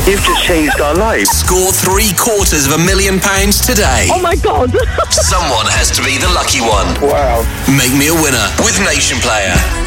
You've just changed our lives. Score £750,000 today. Oh my God. Someone has to be the lucky one. Wow. Make me a winner with Nation Player.